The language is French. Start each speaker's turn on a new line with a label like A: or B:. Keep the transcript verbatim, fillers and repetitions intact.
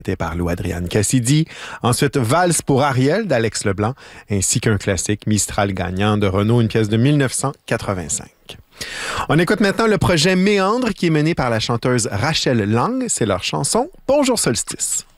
A: par Lou-Adrienne Cassidy. Ensuite, Valse pour Ariel d'Alex Leblanc, ainsi qu'un classique Mistral gagnant de Renaud, une pièce de mille neuf cent quatre-vingt-cinq. On écoute maintenant le projet Méandre qui est mené par la chanteuse Rachel Lang. C'est leur chanson Bonjour Solstice.